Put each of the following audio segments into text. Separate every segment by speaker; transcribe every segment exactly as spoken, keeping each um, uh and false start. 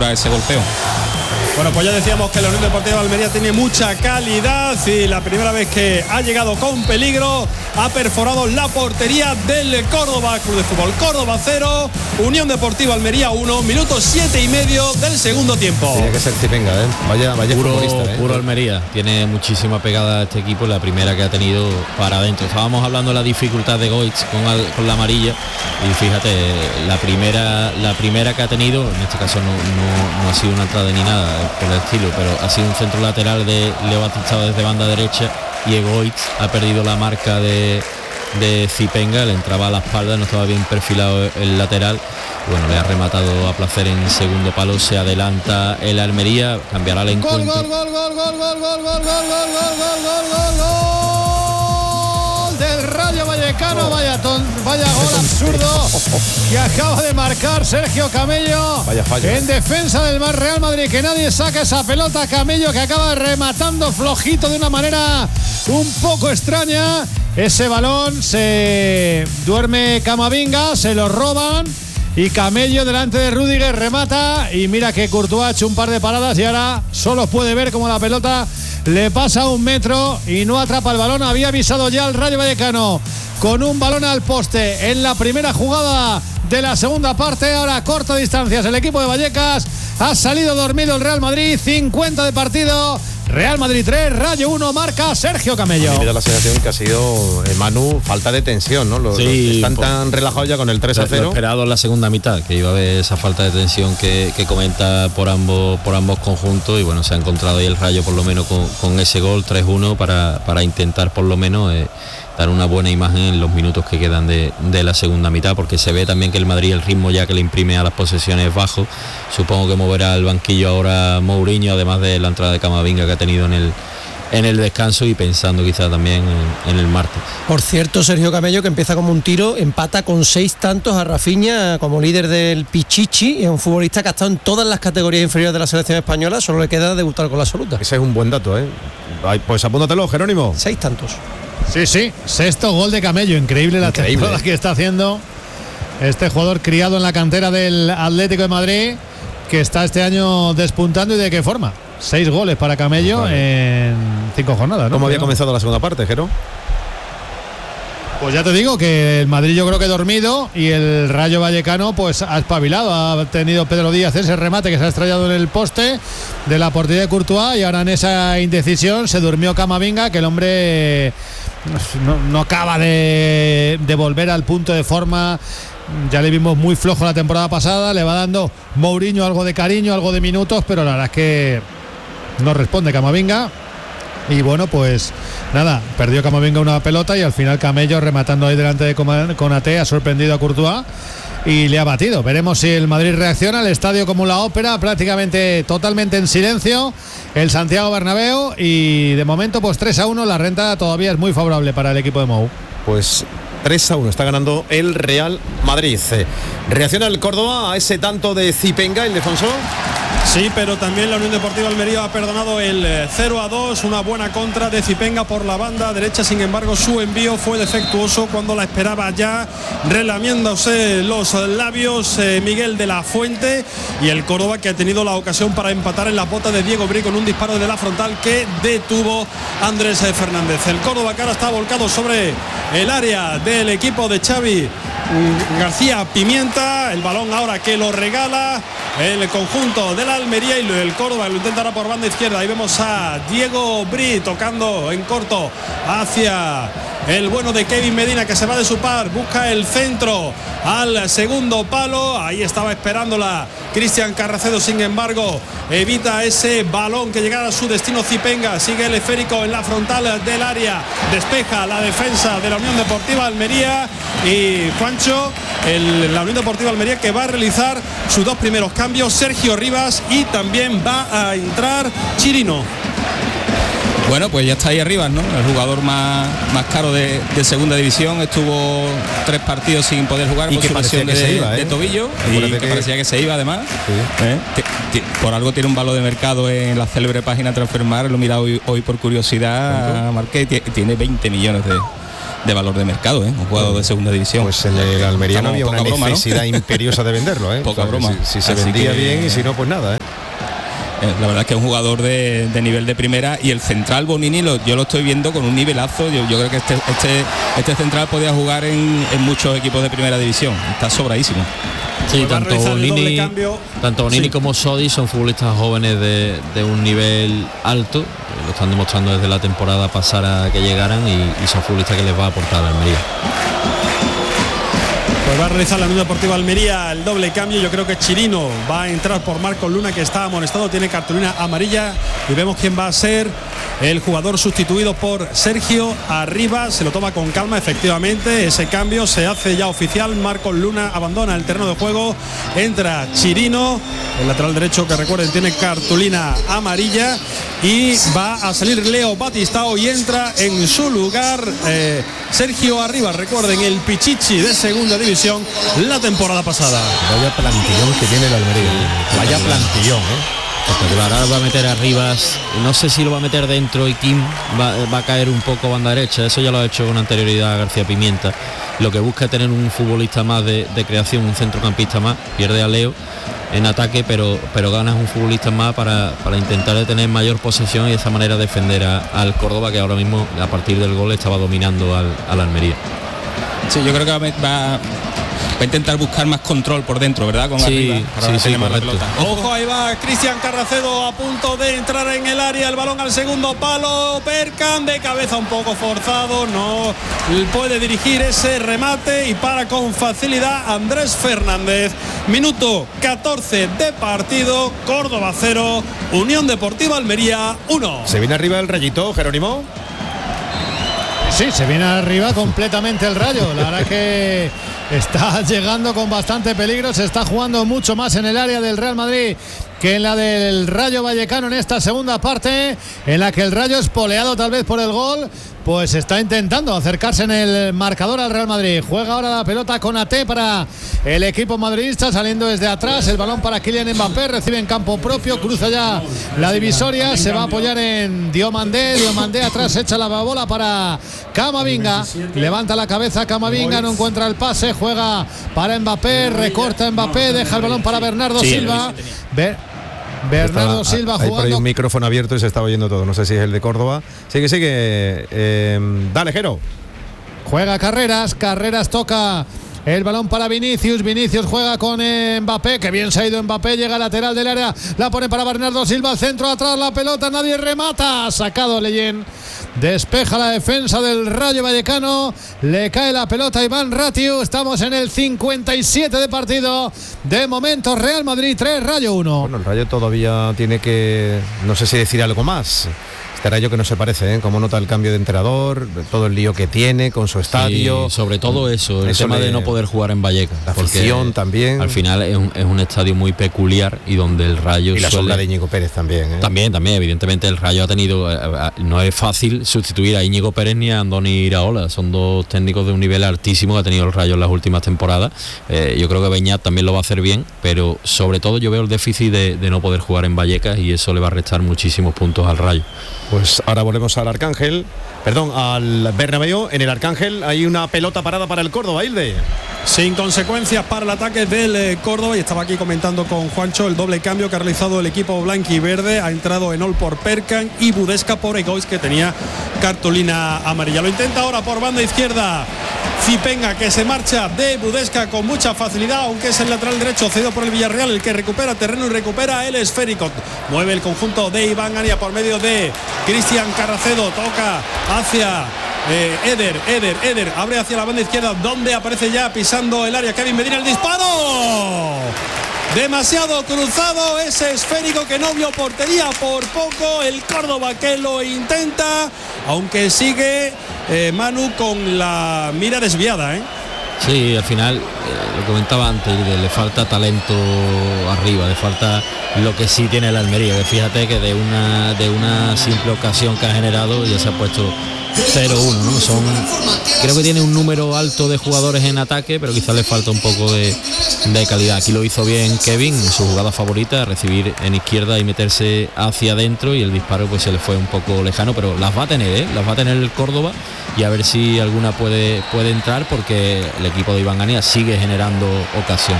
Speaker 1: provoca ese golpeo.
Speaker 2: Bueno, pues ya decíamos que la Unión Deportiva Almería tiene mucha calidad y la primera vez que ha llegado con peligro ha perforado la portería del Córdoba Club de Fútbol. Córdoba cero, Unión Deportiva Almería uno, minuto siete y medio del segundo tiempo.
Speaker 3: Tiene que ser Zipenga, ¿eh? Vaya, vaya
Speaker 4: puro,
Speaker 3: futbolista, ¿eh?
Speaker 4: Puro Almería, tiene muchísima pegada este equipo, la primera que ha tenido para adentro. Estábamos hablando de la dificultad de Goitz con, al, con la amarilla y fíjate, la primera, la primera que ha tenido, en este caso no, no, no ha sido una entrada ni nada por el estilo, pero ha sido un centro lateral de Leo Batista desde banda derecha y Egoitz ha perdido la marca de, de Zipenga, le entraba a la espalda, no estaba bien perfilado el lateral. Bueno, le ha rematado a placer en segundo palo, se adelanta el Almería, cambiará el encuentro.
Speaker 5: Gol, gol, gol, gol, gol, gol, gol, gol, gol, gol, gol, gol, gol del Rayo Vallecano, vaya ton, vaya gol absurdo que acaba de marcar Sergio Camello.
Speaker 3: Vaya fallo.
Speaker 5: En defensa del Real Madrid, que nadie saca esa pelota. Camello que acaba rematando flojito de una manera un poco extraña. Ese balón se duerme Camavinga, se lo roban. Y Camello delante de Rüdiger remata y mira que Courtois ha hecho un par de paradas y ahora solo puede ver cómo la pelota le pasa un metro y no atrapa el balón. Había avisado ya el Rayo Vallecano con un balón al poste en la primera jugada de la segunda parte. Ahora a corta distancias el equipo de Vallecas. Ha salido dormido el Real Madrid. cincuenta de partido. Real Madrid tres, Rayo uno, marca Sergio Camello.
Speaker 3: Me da la sensación que ha sido, eh, Manu, falta de tensión, ¿no? Los,
Speaker 4: sí,
Speaker 3: los están
Speaker 4: por,
Speaker 3: tan relajados ya con el tres a cero.
Speaker 4: Lo esperado en la segunda mitad, que iba a haber esa falta de tensión que, que comenta por ambos por ambos conjuntos y bueno, se ha encontrado ahí el Rayo por lo menos con, con ese gol tres uno para, para intentar por lo menos eh, dar una buena imagen en los minutos que quedan de, de la segunda mitad, porque se ve también que el Madrid, el ritmo ya que le imprime a las posesiones es bajo. Supongo que moverá el banquillo ahora Mourinho, además de la entrada de Camavinga que ha tenido en el en el descanso y pensando quizá también en, en el martes.
Speaker 6: Por cierto, Sergio Camello, que empieza como un tiro, empata con seis tantos a Rafinha como líder del Pichichi, es un futbolista que ha estado en todas las categorías inferiores de la selección española, solo le queda debutar con la absoluta.
Speaker 3: Ese es un buen dato, ¿eh? Ay, pues apúntatelo, Jerónimo.
Speaker 6: Seis tantos.
Speaker 5: Sí, sí, sexto gol de Camello, increíble la
Speaker 3: Increíble.
Speaker 5: temporada que está haciendo este jugador criado en la cantera del Atlético de Madrid, que está este año despuntando. ¿Y de qué forma? Seis goles para Camello vale. en cinco jornadas, ¿no?
Speaker 3: ¿Cómo había
Speaker 5: Pero,
Speaker 3: comenzado la segunda parte, Jero?
Speaker 5: Pues ya te digo que el Madrid yo creo que dormido y el Rayo Vallecano pues ha espabilado. Ha tenido Pedro Díaz ese remate que se ha estrellado en el poste de la portería de Courtois y ahora en esa indecisión se durmió Camavinga, que el hombre no, no acaba de, de volver al punto de forma. Ya le vimos muy flojo la temporada pasada, le va dando Mourinho algo de cariño, algo de minutos, pero la verdad es que no responde Camavinga. Y bueno, pues nada, perdió Camavinga una pelota y al final Camello, rematando ahí delante de Konaté, ha sorprendido a Courtois y le ha batido. Veremos si el Madrid reacciona. El estadio como la ópera, prácticamente totalmente en silencio, el Santiago Bernabéu, y de momento pues tres a uno, la renta todavía es muy favorable para el equipo de Mou.
Speaker 3: Pues tres a uno está ganando el Real Madrid. ¿Reacciona el Córdoba a ese tanto de Zipenga, Ildefonso?
Speaker 2: Sí, pero también la Unión Deportiva Almería ha perdonado el cero a dos, una buena contra de Zipenga por la banda derecha. Sin embargo, su envío fue defectuoso cuando la esperaba ya, relamiéndose los labios eh, Miguel de la Fuente, y el Córdoba, que ha tenido la ocasión para empatar en la bota de Diego Bri con un disparo de la frontal que detuvo Andrés Fernández. El Córdoba, que ahora está volcado sobre el área del equipo de Xavi García Pimienta, el balón ahora que lo regala el conjunto de la Almería, y el Córdoba lo intentará por banda izquierda. Ahí vemos a Diego Bri tocando en corto hacia el bueno de Kevin Medina, que se va de su par, busca el centro al segundo palo. Ahí estaba esperándola Cristian Carracedo, sin embargo evita ese balón que llegara a su destino Zipenga. Sigue el esférico en la frontal del área, despeja la defensa de la Unión Deportiva Almería, y Juancho, el, la Unión Deportiva Almería, que va a realizar sus dos primeros cambios, Sergio Rivas, y también va a entrar Chirino.
Speaker 1: Bueno, pues ya está ahí arriba, ¿no? El jugador más, más caro de, de segunda división. Estuvo tres partidos sin poder jugar
Speaker 3: y
Speaker 1: por
Speaker 3: que
Speaker 1: su lesión de,
Speaker 3: se iba, ¿eh?
Speaker 1: de tobillo, y que, que parecía que se iba además.
Speaker 3: Sí.
Speaker 1: ¿Eh? T- t- por algo tiene un valor de mercado en la célebre página Transfermarkt. Lo he mirado hoy, hoy por curiosidad, Marqué, t- tiene veinte millones de, de valor de mercado, ¿eh? Un jugador de segunda división.
Speaker 3: Pues en el Almería no había una
Speaker 1: broma,
Speaker 3: necesidad, ¿no?, imperiosa de venderlo, ¿eh?
Speaker 1: Poca
Speaker 3: o sea,
Speaker 1: broma.
Speaker 3: Si, si se
Speaker 1: Así
Speaker 3: vendía
Speaker 1: que,
Speaker 3: bien y si no, pues nada, ¿eh?
Speaker 1: La verdad es que es un jugador de, de nivel de primera, y el central Bonini lo, yo lo estoy viendo con un nivelazo. Yo, yo creo que este, este, este central podía jugar en, en muchos equipos de primera división. Está sobradísimo.
Speaker 4: Sí, tanto Bonini, tanto Bonini
Speaker 2: sí.
Speaker 4: como Sodi son futbolistas jóvenes de, de un nivel alto. Lo están demostrando desde la temporada pasada que llegaran, y, y son futbolistas que les va a aportar a Almería.
Speaker 2: Pues va a realizar la Unión Deportiva Almería el doble cambio. Yo creo que Chirino va a entrar por Marcos Luna, que está amonestado, tiene cartulina amarilla, y vemos quién va a ser el jugador sustituido por Sergio Arribas. Se lo toma con calma, efectivamente, ese cambio se hace ya oficial. Marcos Luna abandona el terreno de juego, entra Chirino, el lateral derecho, que recuerden tiene cartulina amarilla, y va a salir Leo Batistao, y entra en su lugar eh, Sergio Arribas, recuerden, el Pichichi de segunda división la temporada pasada.
Speaker 3: Vaya plantillón que tiene el Almería, vaya plantillón, ¿eh?
Speaker 4: Ahora va a meter a Rivas, no sé si lo va a meter dentro, y Kim va, va a caer un poco banda derecha. Eso ya lo ha hecho con anterioridad García Pimienta. Lo que busca es tener un futbolista más de, de creación, un centrocampista más. Pierde a Leo en ataque, pero, pero ganas un futbolista más para, para intentar tener mayor posesión, y de esa manera defender a, al Córdoba, que ahora mismo a partir del gol estaba dominando al, al Almería.
Speaker 1: Sí, yo creo que va, va, va a intentar buscar más control por dentro, ¿verdad? Con
Speaker 4: sí,
Speaker 1: arriba, para
Speaker 4: sí, sí,
Speaker 1: más la
Speaker 4: correcto.
Speaker 1: pelota.
Speaker 2: Ojo, ahí va Cristian Carracedo a punto de entrar en el área, el balón al segundo palo. Perkan de cabeza un poco forzado, no puede dirigir ese remate, y para con facilidad Andrés Fernández. Minuto catorce de partido, Córdoba cero, Unión Deportiva Almería uno.
Speaker 3: Se viene arriba el Rayito, Jerónimo.
Speaker 5: Sí, se viene arriba completamente el Rayo. La verdad es que está llegando con bastante peligro. Se está jugando mucho más en el área del Real Madrid que en la del Rayo Vallecano en esta segunda parte, en la que el Rayo, espoleado tal vez por el gol, pues está intentando acercarse en el marcador al Real Madrid. Juega ahora la pelota con A T para el equipo madridista, saliendo desde atrás. El balón para Kylian Mbappé, recibe en campo propio, cruza ya la divisoria, se va a apoyar en Diomandé. Diomandé atrás, echa la bola para Camavinga, levanta la cabeza Camavinga, no encuentra el pase, juega para Mbappé, recorta Mbappé, deja el balón para Bernardo
Speaker 1: sí,
Speaker 5: Silva. Ver, Bernardo
Speaker 3: Estaba,
Speaker 5: Silva
Speaker 3: hay
Speaker 5: jugando.
Speaker 3: por ahí un micrófono abierto y se está oyendo todo. No sé si es el de Córdoba. Sigue, sigue. Eh, dale, Jero.
Speaker 5: Juega Carreras, Carreras toca el balón para Vinicius, Vinicius juega con Mbappé, que bien se ha ido Mbappé, llega al lateral del área, la pone para Bernardo Silva, al centro, atrás la pelota, nadie remata, sacado Leyen, despeja la defensa del Rayo Vallecano, le cae la pelota a Iván Ratiu. Estamos en el cincuenta y siete de partido, de momento Real Madrid tres, Rayo uno.
Speaker 3: Bueno, el Rayo todavía tiene que, no sé si decir algo más. Este Rayo que no se parece, ¿eh? Cómo nota el cambio de entrenador, todo el lío que tiene con su estadio.
Speaker 4: Sí, sobre todo eso, el
Speaker 3: eso
Speaker 4: tema
Speaker 3: le,
Speaker 4: de no poder jugar en Vallecas.
Speaker 3: La afición también.
Speaker 4: Al final es un, es un estadio muy peculiar, y donde el Rayo
Speaker 3: y la
Speaker 4: suele...
Speaker 3: sombra de Íñigo Pérez también, ¿eh?
Speaker 4: También, también, evidentemente el Rayo ha tenido... Eh, no es fácil sustituir a Íñigo Pérez ni a Andoni Iraola. Son dos técnicos de un nivel altísimo que ha tenido el Rayo en las últimas temporadas. Eh, yo creo que Beñat también lo va a hacer bien, pero sobre todo yo veo el déficit de, de no poder jugar en Vallecas, y eso le va a restar muchísimos puntos al Rayo.
Speaker 3: Pues ahora volvemos al Arcángel, perdón, al Bernabéu. En el Arcángel hay una pelota parada para el Córdoba, Hilde.
Speaker 2: Sin consecuencias para el ataque del eh, Córdoba, y estaba aquí comentando con Juancho el doble cambio que ha realizado el equipo blanquiverde. Ha entrado Enol por Perkan y Budesca por Egois, que tenía cartulina amarilla. Lo intenta ahora por banda izquierda Zipenga, que se marcha de Budesca con mucha facilidad, aunque es el lateral derecho cedido por el Villarreal el que recupera terreno y recupera el esférico. Mueve el conjunto de Iván Ania por medio de Cristian Carracedo, toca hacia eh, Eder, Eder, Eder, abre hacia la banda izquierda, donde aparece ya pisando el área Kevin Medina, el disparo. Demasiado cruzado ese esférico que no vio portería por poco. El Córdoba que lo intenta, aunque sigue eh, Manu con la mira desviada, ¿eh?
Speaker 4: Sí, al final, eh, lo comentaba antes, le falta talento arriba, le falta lo que sí tiene el Almería, que fíjate que de una, de una simple ocasión que ha generado ya se ha puesto cero uno, ¿no? Son, creo que tiene un número alto de jugadores en ataque, pero quizás le falta un poco de, de calidad. Aquí lo hizo bien Kevin en su jugada favorita, recibir en izquierda y meterse hacia adentro, y el disparo pues se le fue un poco lejano, pero las va a tener, ¿eh? Las va a tener el Córdoba, y a ver si alguna puede, puede entrar, porque el equipo de Iván Gania sigue generando ocasión.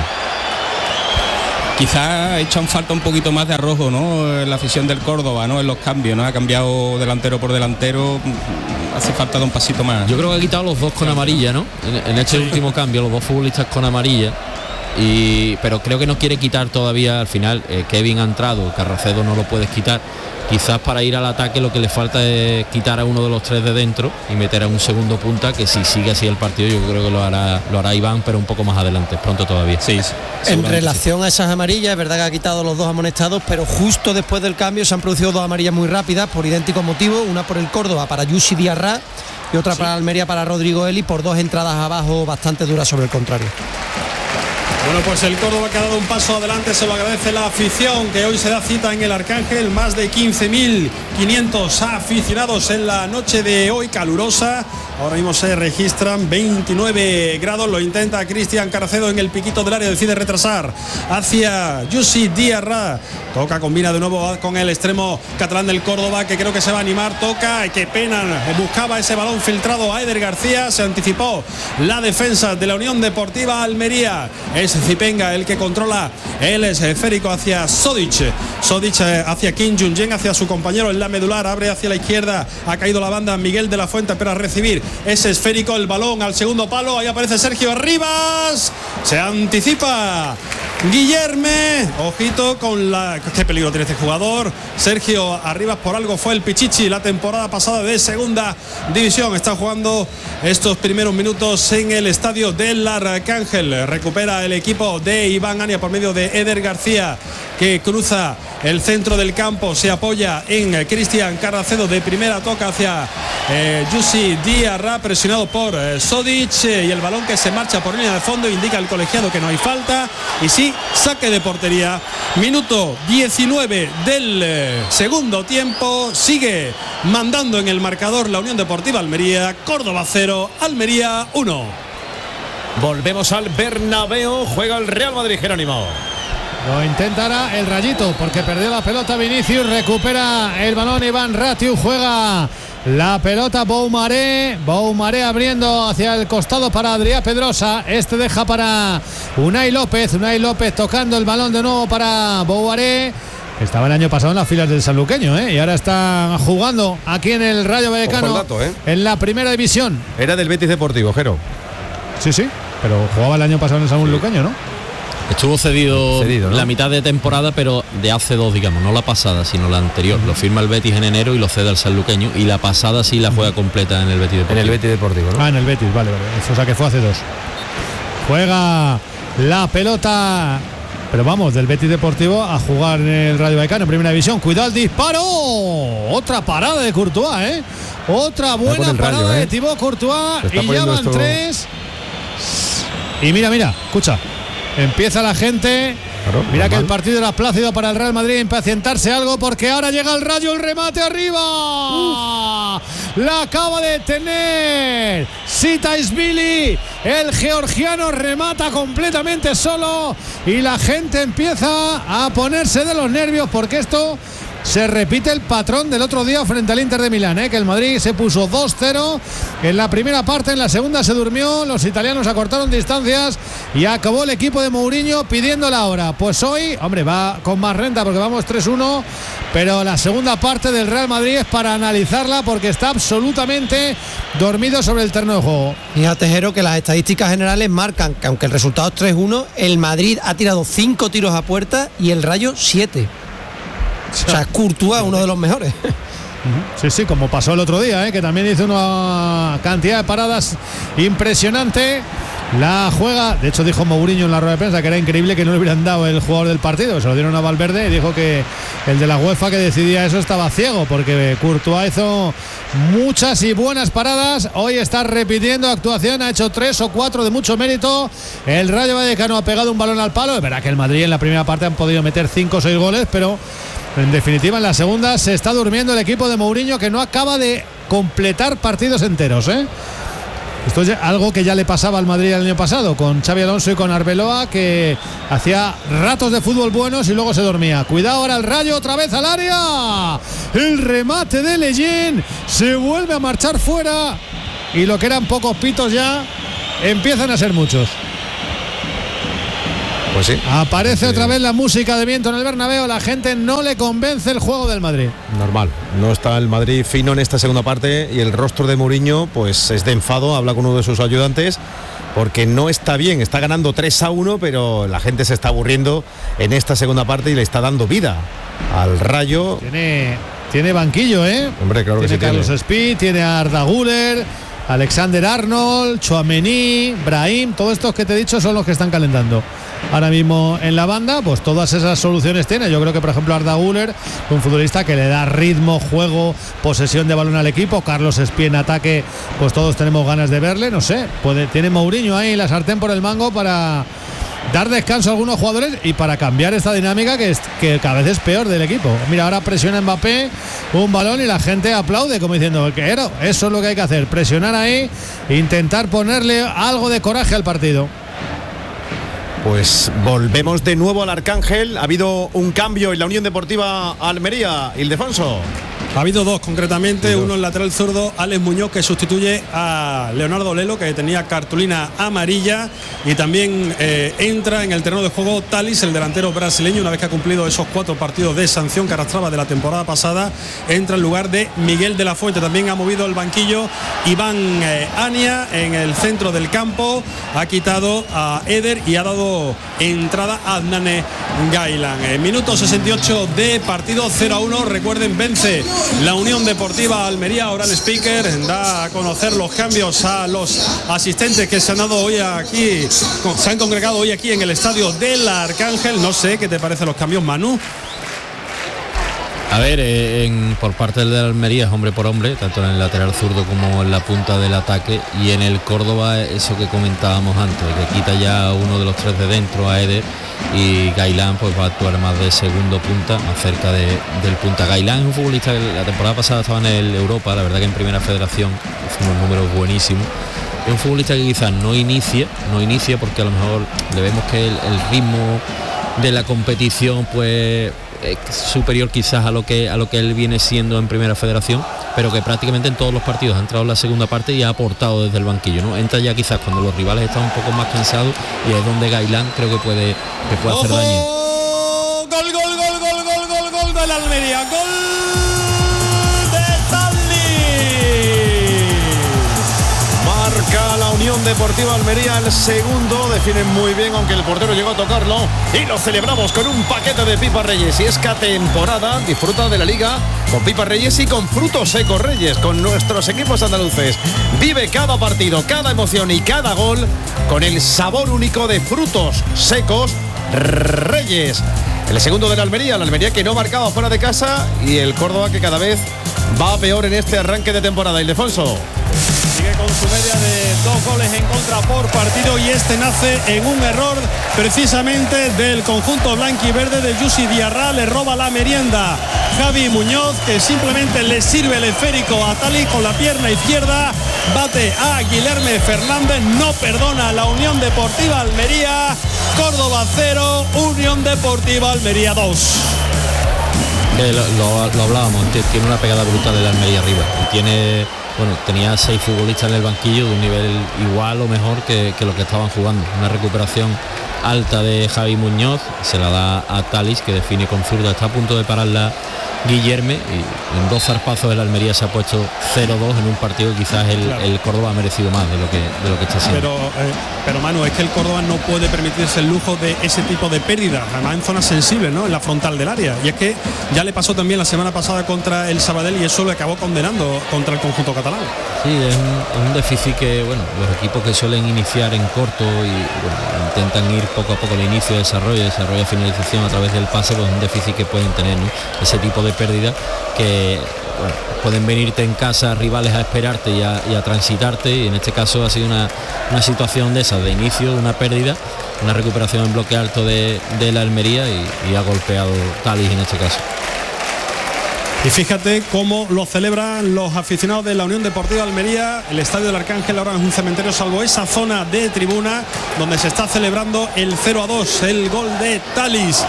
Speaker 1: Quizás echan falta un poquito más de arrojo, ¿no? La afición del Córdoba, ¿no? En los cambios, ¿no? Ha cambiado delantero por delantero, hace falta de un pasito más.
Speaker 4: Yo creo que ha quitado los dos con amarilla, ¿no? En, en este sí. último cambio, los dos futbolistas con amarilla. Y, pero creo que no quiere quitar todavía al final. eh, Kevin ha entrado, Carracedo no lo puedes quitar. Quizás para ir al ataque lo que le falta es quitar a uno de los tres de dentro y meter a un segundo punta, que si sigue así el partido yo creo que lo hará lo hará Iván, pero un poco más adelante, pronto todavía.
Speaker 1: Sí, sí,
Speaker 6: en relación sí. a esas amarillas, es verdad que ha quitado los dos amonestados, pero justo después del cambio se han producido dos amarillas muy rápidas por idéntico motivo, una por el Córdoba para Yusi Diarra y otra sí. para Almería para Rodrigo Eli, por dos entradas abajo bastante duras sobre el contrario.
Speaker 2: Bueno, pues el Córdoba que ha dado un paso adelante, se lo agradece la afición, que hoy se da cita en el Arcángel, más de quince mil quinientos aficionados en la noche de hoy calurosa. Ahora mismo se registran veintinueve grados, lo intenta Cristian Carracedo en el piquito del área, decide retrasar hacia Yusi Diarra, toca, combina de nuevo con el extremo catalán del Córdoba, que creo que se va a animar, toca, qué pena, buscaba ese balón filtrado a Eder García, se anticipó la defensa de la Unión Deportiva Almería, es Zipenga el que controla el esférico hacia Sodic, Sodic hacia Kim Jung-jen, hacia su compañero en la medular, abre hacia la izquierda, ha caído la banda Miguel de la Fuente, pero a recibir ese esférico, el balón al segundo palo, ahí aparece Sergio Arribas, se anticipa Guillerme, ojito con la... qué peligro tiene este jugador, Sergio Arribas, por algo fue el Pichichi la temporada pasada de segunda división, está jugando estos primeros minutos en el estadio del Arcángel, recupera el equipo de Iván Gania por medio de Eder García, que cruza el centro del campo, se apoya en Cristian Carracedo, de primera toca hacia eh, Yusi Diarra, presionado por eh, Sodic, eh, y el balón que se marcha por línea de fondo, indica el colegiado que no hay falta, y sí, saque de portería. Minuto diecinueve del eh, segundo tiempo, sigue mandando en el marcador la Unión Deportiva Almería, Córdoba cero, Almería uno.
Speaker 5: Volvemos al Bernabéu, juega el Real Madrid, Jerónimo. Lo intentará el Rayito porque perdió la pelota Vinicius, recupera el balón Iván Ratiu, juega la pelota Boumaré, Boumaré abriendo hacia el costado para Adrián Pedrosa, este deja para Unai López, Unai López tocando el balón de nuevo para Boumaré, estaba el año pasado en las filas del sanluqueño, ¿eh? Y ahora está jugando aquí en el Rayo Vallecano, dato, ¿eh? En la primera división.
Speaker 3: Era del Betis Deportivo, Jero.
Speaker 5: Sí, sí, pero jugaba el año pasado en el sanluqueño, ¿no?
Speaker 4: Estuvo cedido, cedido ¿no? la mitad de temporada, pero de hace dos, digamos, no la pasada, sino la anterior. Uh-huh. Lo firma el Betis en enero y lo cede al sanluqueño, y la pasada sí la juega completa en el Betis Deportivo.
Speaker 3: En el Betis Deportivo, ¿no?
Speaker 5: Ah, en el Betis, vale, vale. O sea que fue hace dos. Juega la pelota, pero vamos, del Betis Deportivo a jugar en el Rayo Vallecano en primera división. Cuidado el disparo. Otra parada de Courtois, ¿eh? Otra buena parada rayo, ¿eh? de Thibaut Courtois. Y ya van esto... tres. Y mira, mira, escucha. Empieza la gente. Claro, mira normal. Que el partido era plácido para el Real Madrid, impacientarse algo, porque ahora llega el Rayo, el remate arriba. Uf. La acaba de tener Sitaisvili, el georgiano remata completamente solo y la gente empieza a ponerse de los nervios, porque esto se repite el patrón del otro día frente al Inter de Milán, ¿eh? Que el Madrid se puso dos cero en la primera parte, en la segunda se durmió, los italianos acortaron distancias y acabó el equipo de Mourinho pidiendo la hora. Pues hoy, hombre, va con más renta porque vamos tres uno, pero la segunda parte del Real Madrid es para analizarla porque está absolutamente dormido sobre el terreno de juego.
Speaker 6: Fíjate, Jero, que las estadísticas generales marcan que aunque el resultado es tres uno, el Madrid ha tirado cinco tiros a puerta y el Rayo siete. O sea, Courtois, uno de los mejores.
Speaker 5: Sí, sí, como pasó el otro día, ¿eh? Que también hizo una cantidad de paradas impresionante. La juega, de hecho dijo Mourinho en la rueda de prensa que era increíble que no le hubieran dado el jugador del partido, se lo dieron a Valverde, y dijo que el de la UEFA que decidía eso estaba ciego, porque Courtois hizo muchas y buenas paradas. Hoy está repitiendo actuación, ha hecho tres o cuatro de mucho mérito. El Rayo Vallecano ha pegado un balón al palo. Es verdad que el Madrid en la primera parte han podido meter cinco o seis goles, pero en definitiva en la segunda se está durmiendo el equipo de Mourinho, que no acaba de completar partidos enteros, ¿eh? Esto es algo que ya le pasaba al Madrid el año pasado con Xabi Alonso y con Arbeloa, que hacía ratos de fútbol buenos y luego se dormía. Cuidado ahora el Rayo, otra vez al área. El remate de Leyen se vuelve a marchar fuera y lo que eran pocos pitos ya empiezan a ser muchos.
Speaker 3: Pues sí.
Speaker 5: Aparece
Speaker 3: sí.
Speaker 5: otra vez la música de viento en el Bernabéu. La gente no le convence el juego del Madrid.
Speaker 3: Normal. No está el Madrid fino en esta segunda parte y el rostro de Mourinho pues es de enfado. Habla con uno de sus ayudantes porque no está bien. Está ganando tres a uno, pero la gente se está aburriendo en esta segunda parte y le está dando vida al Rayo.
Speaker 5: Tiene, tiene banquillo, ¿eh?
Speaker 3: Hombre, claro que
Speaker 5: tiene
Speaker 3: sí.
Speaker 5: Carlos
Speaker 3: tiene.
Speaker 5: Speed, tiene a Arda Güler, Alexander Arnold, Tchouaméni, Brahim. Todos estos que te he dicho son los que están calentando ahora mismo en la banda. Pues todas esas soluciones tiene. Yo creo que por ejemplo Arda Güler, un futbolista que le da ritmo, juego, posesión de balón al equipo. Carlos Espí en ataque, pues todos tenemos ganas de verle. No sé, puede, tiene Mourinho ahí la sartén por el mango para dar descanso a algunos jugadores y para cambiar esta dinámica que, es, que cada vez es peor del equipo. Mira, ahora presiona Mbappé un balón y la gente aplaude como diciendo que era, eso es lo que hay que hacer, presionar ahí, intentar ponerle algo de coraje al partido.
Speaker 3: Pues volvemos de nuevo al Arcángel. Ha habido un cambio en la Unión Deportiva Almería. Ildefonso.
Speaker 2: Ha habido dos concretamente, uno el lateral zurdo, Alex Muñoz, que sustituye a Leonardo Lelo, que tenía cartulina amarilla, y también eh, entra en el terreno de juego Thalys, el delantero brasileño, una vez que ha cumplido esos cuatro partidos de sanción que arrastraba de la temporada pasada, entra en lugar de Miguel de la Fuente. También ha movido el banquillo Iván eh, Ania en el centro del campo, ha quitado a Eder y ha dado entrada a Adnane Gailan. En minuto sesenta y ocho de partido, cero a uno. Recuerden, vence la Unión Deportiva Almería. Ahora el speaker da a conocer los cambios a los asistentes que se han dado hoy aquí, se han congregado hoy aquí en el estadio del Arcángel. No sé qué te parecen los cambios, Manu.
Speaker 4: A ver, eh, en, por parte del Almería es hombre por hombre, tanto en el lateral zurdo como en la punta del ataque, y en el Córdoba eso que comentábamos antes, que quita ya uno de los tres de dentro, a Eder, y Gailán pues va a actuar más de segundo punta, más cerca de, del punta. Gailán es un futbolista que la temporada pasada estaba en el Europa, la verdad que en Primera Federación hizo unos números buenísimos. Es un futbolista que quizás no inicia, no inicia porque a lo mejor le vemos que el, el ritmo de la competición pues es superior quizás a lo que a lo que él viene siendo en Primera Federación, pero que prácticamente en todos los partidos ha entrado en la segunda parte y ha aportado desde el banquillo, ¿no? Entra ya quizás cuando los rivales están un poco más cansados, y es donde Gailán creo que puede que puede hacer daño.
Speaker 2: Gol, gol, gol, gol, gol, gol, gol del Almería. Gol de Thalys.
Speaker 3: Marca la Unión Deportiva Almería el segundo, definen muy bien, aunque el portero llegó a tocarlo, y lo celebramos con un paquete de Pipa Reyes. Y es que a temporada disfruta de la Liga con Pipa Reyes y con Frutos Secos Reyes, con nuestros equipos andaluces. Vive cada partido, cada emoción y cada gol con el sabor único de Frutos Secos Reyes. El segundo de la Almería, la Almería que no marcaba fuera de casa, y el Córdoba que cada vez va peor en este arranque de temporada. Ildefonso.
Speaker 2: Sigue con su media de dos goles en contra por partido, y este nace en un error precisamente del conjunto blanquiverde de Yusi Diarra. Le roba la merienda Javi Muñoz, que simplemente le sirve el esférico a Thalys con la pierna izquierda, bate a Guilherme Fernández, no perdona a la Unión Deportiva Almería. Córdoba cero, Unión Deportiva Almería dos.
Speaker 4: Eh, lo, lo, lo hablábamos, tiene una pegada brutal de la Almería arriba, y tiene, bueno, tenía seis futbolistas en el banquillo de un nivel igual o mejor que, que lo que estaban jugando. Una recuperación alta de Javi Muñoz, se la da a Thalys, que define con zurda, está a punto de pararla Guillerme, y en dos zarpazos el Almería se ha puesto cero dos en un partido que quizás el, claro. el Córdoba ha merecido más de lo que, de lo que está haciendo.
Speaker 2: Pero, eh, pero Manu, es que el Córdoba no puede permitirse el lujo de ese tipo de pérdida, además en zonas sensibles, ¿no? En la frontal del área, y es que ya le pasó también la semana pasada contra el Sabadell, y eso lo acabó condenando contra el conjunto catalán.
Speaker 4: Sí, es un, un déficit que, bueno, los equipos que suelen iniciar en corto y bueno, intentan ir poco a poco al inicio, desarrollo, desarrollo, finalización a través del pase, pues un déficit que pueden tener, ¿no? Ese tipo de pérdida que, bueno, pueden venirte en casa rivales a esperarte y a, y a transitarte, y en este caso ha sido una, una situación de esas, de inicio, una pérdida, una recuperación en bloque alto de, de la Almería, y, y ha golpeado Thalys en este caso.
Speaker 2: Y fíjate cómo lo celebran los aficionados de la Unión Deportiva Almería. El Estadio del Arcángel ahora es un cementerio, salvo esa zona de tribuna donde se está celebrando el cero a dos, el gol de Talis.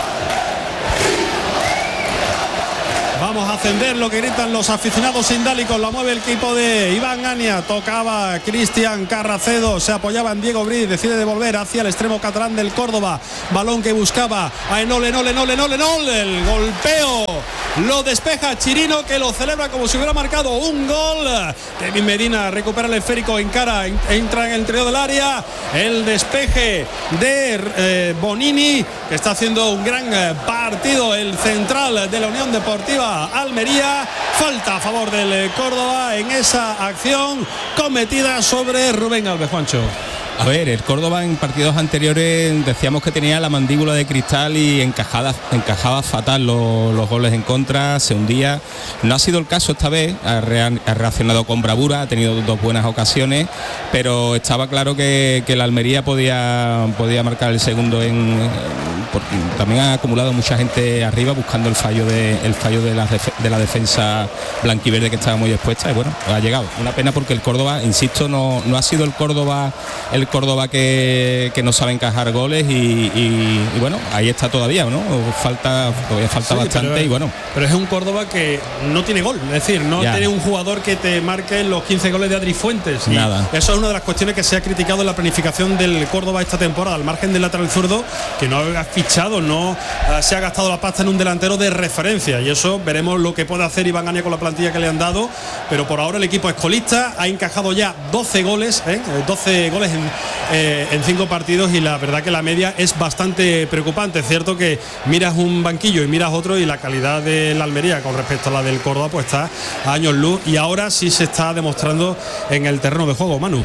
Speaker 2: Vamos a ascender, lo que gritan los aficionados indálicos. La mueve el equipo de Iván Ania. Tocaba Cristian Carracedo. Se apoyaba en Diego Briz. Decide devolver hacia el extremo catalán del Córdoba. Balón que buscaba a Enol, Enol, Enol, Enol, Enol. El golpeo lo despeja Chirino, que lo celebra como si hubiera marcado un gol. Kevin Medina recupera el esférico, encara, entra en el interior del área. El despeje de eh, Bonini, que está haciendo un gran eh, partido. El central de la Unión Deportiva Almería. Falta a favor del Córdoba en esa acción cometida sobre Rubén Alves. Juancho.
Speaker 1: A ver, el Córdoba en partidos anteriores decíamos que tenía la mandíbula de cristal y encajada, encajaba fatal los, los goles en contra, se hundía. No ha sido el caso esta vez, ha, rea, ha reaccionado con bravura, ha tenido dos buenas ocasiones, pero estaba claro que, que la Almería podía, podía marcar el segundo, en, porque también ha acumulado mucha gente arriba buscando el fallo de, el fallo de la, de la defensa blanquiverde, que estaba muy expuesta, y bueno, ha llegado. Una pena porque el Córdoba, insisto, no, no ha sido el Córdoba el Córdoba que, que no sabe encajar goles y, y, y bueno, ahí está todavía, ¿no? Falta, todavía falta sí, bastante pero, y bueno.
Speaker 2: Pero es un Córdoba que no tiene gol, es decir, no ya. tiene un jugador que te marque los quince goles de Adri Fuentes. Y
Speaker 1: nada.
Speaker 2: Eso es una de las cuestiones que se ha criticado en la planificación del Córdoba esta temporada, al margen del lateral zurdo, que no ha fichado, no uh, se ha gastado la pasta en un delantero de referencia, y eso veremos lo que puede hacer Iván Ania con la plantilla que le han dado, pero por ahora el equipo es colista, ha encajado ya doce goles, ¿eh? doce goles en Eh, en cinco partidos, y la verdad que la media es bastante preocupante. Es cierto que miras un banquillo y miras otro y la calidad de la Almería con respecto a la del Córdoba pues está a años luz, y ahora sí se está demostrando en el terreno de juego. Manu.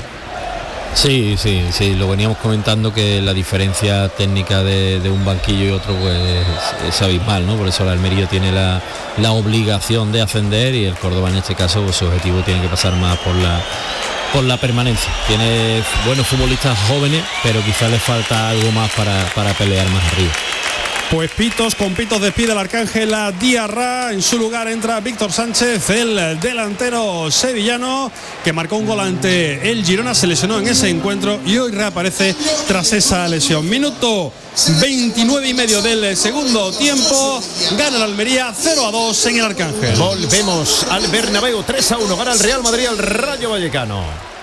Speaker 4: Sí, sí, sí, lo veníamos comentando, que la diferencia técnica de, de un banquillo y otro pues es, es abismal, ¿no? Por eso la Almería tiene la, la obligación de ascender, y el Córdoba en este caso pues, su objetivo tiene que pasar más por la por la permanencia. Tiene buenos futbolistas jóvenes, pero quizás le falta algo más para, para pelear más arriba.
Speaker 2: Pues pitos con pitos despide el Arcángel a Diarra. En su lugar entra Víctor Sánchez, el delantero sevillano, que marcó un gol ante el Girona, se lesionó en ese encuentro y hoy reaparece tras esa lesión. Minuto veintinueve y medio del segundo tiempo. Gana la Almería cero a dos en el Arcángel.
Speaker 3: Volvemos al Bernabéu. tres a uno. Gana el Real Madrid al Rayo Vallecano.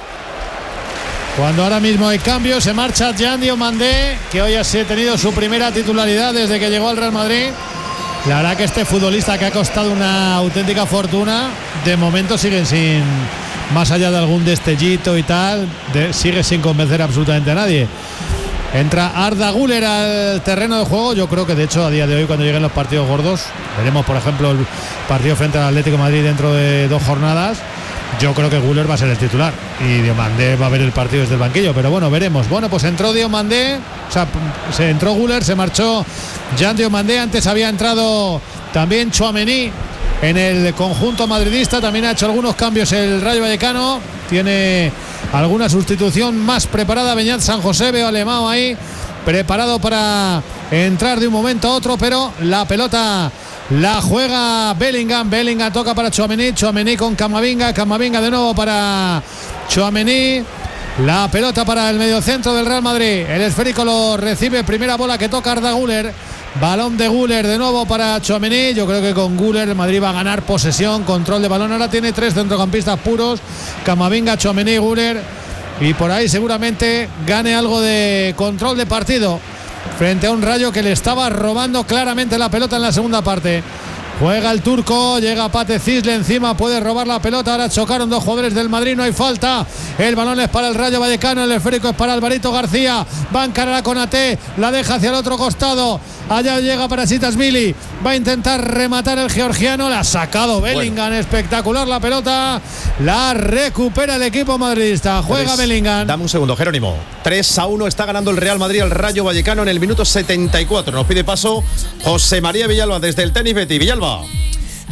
Speaker 5: Cuando ahora mismo hay cambio, se marcha Jean Diomandé, que hoy ha tenido su primera titularidad desde que llegó al Real Madrid. La verdad que este futbolista, que ha costado una auténtica fortuna, de momento siguen sin, más allá de algún destellito y tal, de, sigue sin convencer absolutamente a nadie. Entra Arda Güler al terreno de juego. Yo creo que de hecho a día de hoy, cuando lleguen los partidos gordos, veremos por ejemplo el partido frente al Atlético de Madrid dentro de dos jornadas, yo creo que Güler va a ser el titular y Diomandé va a ver el partido desde el banquillo, pero bueno, veremos. Bueno, pues entró Diomandé, o sea, se entró Güler, se marchó Jean Diomandé. Antes había entrado también Tchouaméni en el conjunto madridista, también ha hecho algunos cambios el Rayo Vallecano, tiene alguna sustitución más preparada. Beñat San José, veo a Alemão ahí preparado para entrar de un momento a otro, pero la pelota la juega Bellingham. Bellingham toca para Tchouaméni. Tchouaméni con Camavinga. Camavinga de nuevo para Tchouaméni. La pelota para el mediocentro del Real Madrid. El esférico lo recibe. Primera bola que toca Arda Güler. Balón de Güler de nuevo para Tchouaméni. Yo creo que con Güler el Madrid va a ganar posesión, control de balón. Ahora tiene tres centrocampistas puros: Camavinga, Tchouaméni, Güler. Y por ahí seguramente gane algo de control de partido frente a un Rayo que le estaba robando claramente la pelota en la segunda parte. Juega el turco, llega Pate Cisle encima, puede robar la pelota. Ahora chocaron dos jugadores del Madrid, no hay falta. El balón es para el Rayo Vallecano, el esférico es para Alvarito García. Va a encarar a Konaté, la deja hacia el otro costado. Allá llega para Sitasvili, va a intentar rematar el georgiano, la ha sacado Bellingham, bueno. Espectacular la pelota, la recupera el equipo madridista. Juega tres, Bellingham.
Speaker 3: Dame un segundo, Jerónimo. tres a uno está ganando el Real Madrid al Rayo Vallecano en el minuto setenta y cuatro. Nos pide paso José María Villalba desde el Tenis Betty. Villalba.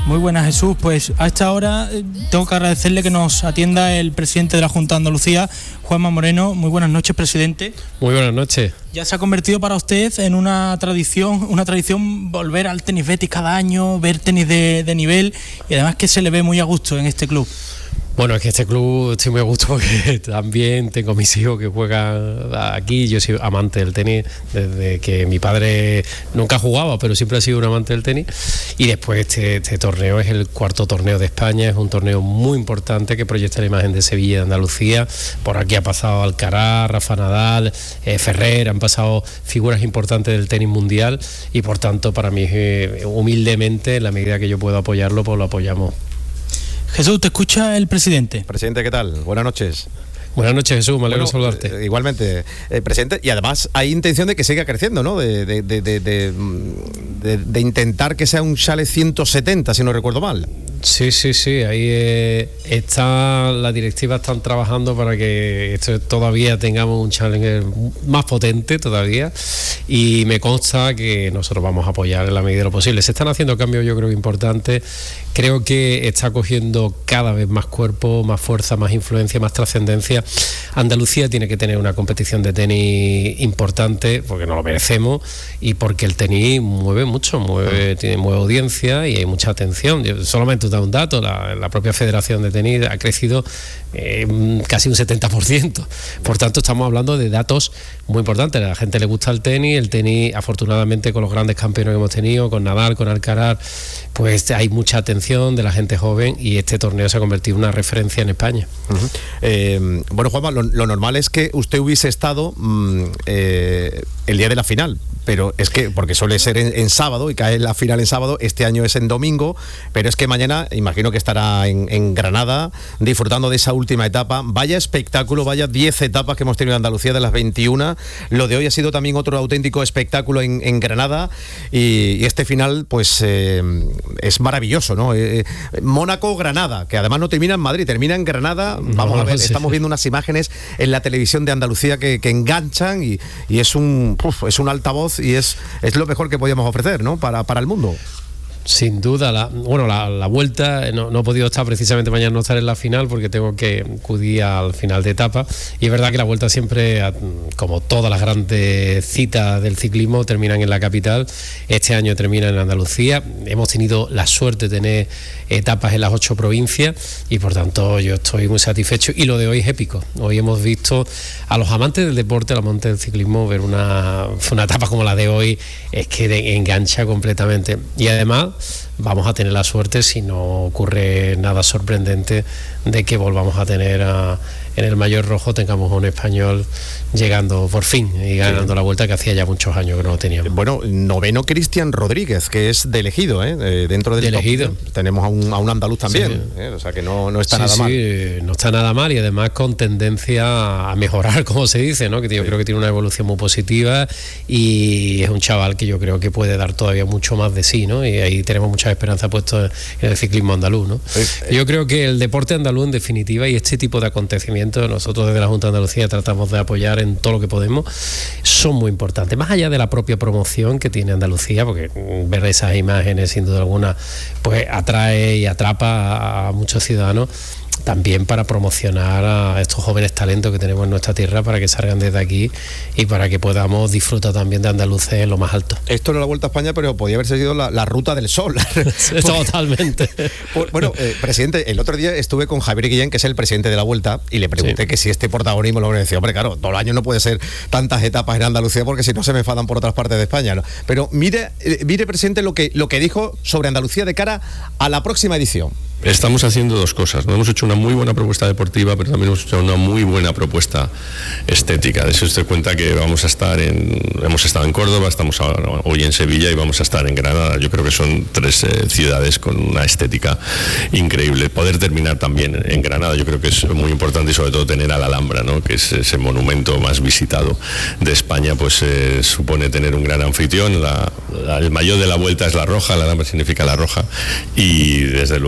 Speaker 7: Muy buenas, Jesús. Pues a esta hora eh, tengo que agradecerle que nos atienda el presidente de la Junta de Andalucía, Juanma Moreno. Muy buenas noches, presidente.
Speaker 8: Muy buenas noches.
Speaker 7: Ya se ha convertido para usted en una tradición, una tradición volver al tenis Betis cada año, ver tenis de, de nivel, y además que se le ve muy a gusto en este club.
Speaker 8: Bueno, es que este club estoy muy a gusto porque también tengo mis hijos que juegan aquí. Yo soy amante del tenis desde que mi padre nunca jugaba, pero siempre ha sido un amante del tenis. Y después este, este torneo es el cuarto torneo de España, es un torneo muy importante que proyecta la imagen de Sevilla y de Andalucía. Por aquí ha pasado Alcaraz, Rafa Nadal, eh, Ferrer, han pasado figuras importantes del tenis mundial y por tanto para mí eh, humildemente, en la medida que yo puedo apoyarlo, pues lo apoyamos.
Speaker 7: Jesús, te escucha el presidente.
Speaker 3: Presidente, ¿qué tal? Buenas noches.
Speaker 8: Buenas noches, Jesús, me alegro
Speaker 3: bueno,
Speaker 8: de saludarte.
Speaker 3: Eh, igualmente, eh, presidente, y además hay intención de que siga creciendo, ¿no? De, de, de, de, de, de, de intentar que sea un Challenge ciento setenta, si no recuerdo mal.
Speaker 8: Sí, sí, sí, ahí eh, está, la directiva están trabajando para que esto todavía tengamos un Challenger más potente todavía, y me consta que nosotros vamos a apoyar en la medida de lo posible. Se están haciendo cambios, yo creo que importantes. Creo que está cogiendo cada vez más cuerpo, más fuerza, más influencia, más trascendencia. Andalucía tiene que tener una competición de tenis importante porque nos lo merecemos y porque el tenis mueve mucho, mueve, tiene, mueve audiencia y hay mucha atención. Yo solamente os da un dato, la, la propia Federación de Tenis ha crecido eh, casi un setenta por ciento. Por tanto, estamos hablando de datos muy importantes. A la gente le gusta el tenis, el tenis afortunadamente con los grandes campeones que hemos tenido, con Nadal, con Alcaraz, pues hay mucha atención de la gente joven y este torneo se ha convertido en una referencia en España.
Speaker 3: Uh-huh. eh, bueno, Juanma, lo, lo normal es que usted hubiese estado mmm, eh, el día de la final, pero es que, porque suele ser en, en sábado y cae la final en sábado, este año es en domingo, pero es que mañana imagino que estará en, en Granada disfrutando de esa última etapa. Vaya espectáculo, vaya diez etapas que hemos tenido en Andalucía de las veintiuna. Lo de hoy ha sido también otro auténtico espectáculo en, en Granada y, y este final pues eh, es maravilloso, ¿no? Eh, Mónaco-Granada, que además no termina en Madrid, termina en Granada. Vamos no, a ver, sí. Estamos viendo unas imágenes en la televisión de Andalucía que, que enganchan y, y es un uf, es un altavoz y es, es lo mejor que podíamos ofrecer, ¿no? Para, para el mundo.
Speaker 8: Sin duda, la, bueno, la, la vuelta, no, no he podido estar precisamente mañana, no estar en la final porque tengo que acudir al final de etapa, y es verdad que la vuelta siempre, como todas las grandes citas del ciclismo, terminan en la capital. Este año termina en Andalucía. Hemos tenido la suerte de tener etapas en las ocho provincias y por tanto yo estoy muy satisfecho, y lo de hoy es épico. Hoy hemos visto a los amantes del deporte, a los amantes del ciclismo, ver una, una etapa como la de hoy es que de, engancha completamente, y además vamos a tener la suerte, si no ocurre nada sorprendente, de que volvamos a tener a, en el Mayor Rojo tengamos un español llegando por fin y ganando sí. la vuelta, que hacía ya muchos años que no lo teníamos.
Speaker 3: Bueno, noveno Cristian Rodríguez, que es de elegido, ¿eh? Eh, dentro del
Speaker 8: de elegido.
Speaker 3: Top, tenemos a un, a un andaluz también, sí. ¿eh? O sea que no, no está
Speaker 8: sí,
Speaker 3: nada
Speaker 8: sí,
Speaker 3: mal.
Speaker 8: No está nada mal, y además con tendencia a mejorar, como se dice, ¿no? Que yo sí. creo que tiene una evolución muy positiva y es un chaval que yo creo que puede dar todavía mucho más de sí, ¿no? Y ahí tenemos muchas esperanzas puestas en el ciclismo andaluz, ¿no? Sí. Yo creo que el deporte andaluz, en definitiva, y este tipo de acontecimientos, nosotros desde la Junta de Andalucía tratamos de apoyar en todo lo que podemos, son muy importantes, más allá de la propia promoción que tiene Andalucía, porque ver esas imágenes sin duda alguna pues atrae y atrapa a muchos ciudadanos, también para promocionar a estos jóvenes talentos que tenemos en nuestra tierra, para que salgan desde aquí y para que podamos disfrutar también de andaluces en lo más alto.
Speaker 3: Esto no es la Vuelta a España, pero podía haber sido la, la ruta del sol.
Speaker 8: Totalmente.
Speaker 3: Bueno, eh, presidente, el otro día estuve con Javier Guillén, que es el presidente de la Vuelta, y le pregunté sí. que si este protagonismo lo decía, hombre, claro, todo el año no puede ser tantas etapas en Andalucía porque si no se me enfadan por otras partes de España, ¿no? Pero mire, eh, mire, presidente, lo que, lo que dijo sobre Andalucía de cara a la próxima edición.
Speaker 9: Estamos haciendo dos cosas, ¿no? Hemos hecho una muy buena propuesta deportiva, pero también hemos hecho una muy buena propuesta estética. De eso se cuenta que vamos a estar en, hemos estado en Córdoba, estamos ahora, hoy en Sevilla y vamos a estar en Granada. Yo creo que son tres eh, ciudades con una estética increíble. Poder terminar también en Granada, yo creo que es muy importante, y sobre todo tener a la Alhambra, ¿no? Que es ese monumento más visitado de España, pues eh, supone tener un gran anfitrión. La, la, el maillot de la Vuelta es la roja, la Alhambra significa la roja, y desde luego pues